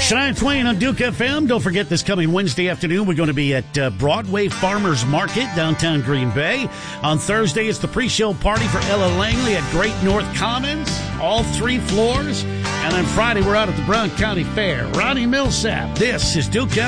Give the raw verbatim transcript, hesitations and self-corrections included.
Shania Twain on Duke F M. Don't forget, this coming Wednesday afternoon, we're going to be at uh, Broadway Farmers Market, downtown Green Bay. On Thursday, it's the pre-show party for Ella Langley at Great North Commons, all three floors. And then Friday, we're out at the Brown County Fair. Ronnie Millsap, this is Duke F M.